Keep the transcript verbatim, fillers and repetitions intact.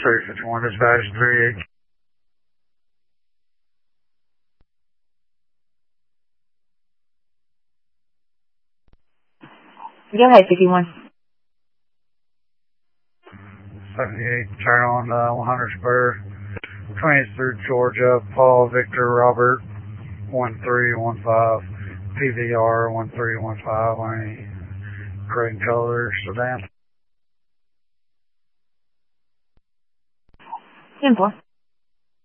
three fifty-one, dispatch three eight. Go ahead, fifty-one. seventy-eight, turn on uh, one hundred spur. twenty-third Georgia, Paul Victor Robert, one three one five, P V R one three one five, gray color sedan. ten four.